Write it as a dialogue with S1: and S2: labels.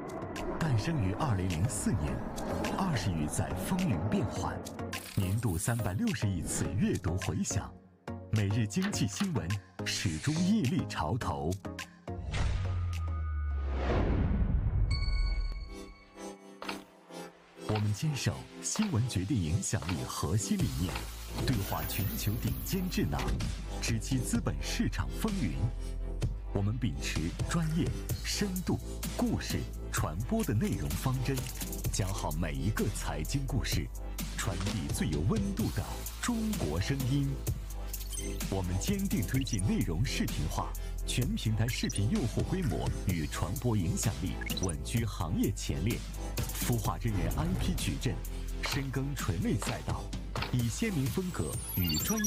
S1: 诞生于2004年，20余载风云变幻，年度360亿次阅读回响，每日经济新闻始终屹立潮头。我们坚守新闻决定影响力核心理念，对话全球顶尖智囊，直击资本市场风云。我们秉持专业、深度、故事、传播的内容方针，讲好每一个财经故事，传递最有温度的中国声音。我们坚定推进内容视频化，全平台视频用户规模与传播影响力稳居行业前列，孵化真人 IP 矩阵，深耕垂类赛道，以鲜明风格与专业